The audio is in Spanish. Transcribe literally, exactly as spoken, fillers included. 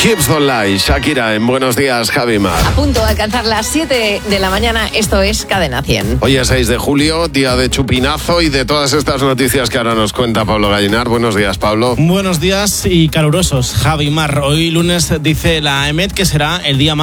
Hips Don't Lie, Shakira en Buenos Días, Javi Mar. A punto de alcanzar las siete de la mañana, esto es Cadena cien. Hoy es seis de julio, día de chupinazo y de todas estas noticias que ahora nos cuenta Pablo Gallinar. Buenos días, Pablo. Buenos días y calurosos, Javi Mar. Hoy lunes dice la EMET que será el día más